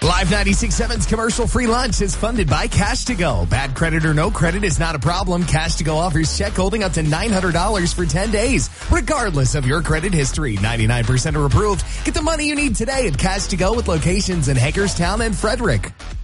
Live 96.7's commercial-free lunch is funded by Cash to Go. Bad credit or no credit is not a problem. Cash to Go offers check holding up to $900 for 10 days, regardless of your credit history. 99% are approved. Get the money you need today at Cash to Go with locations in Hagerstown and Frederick.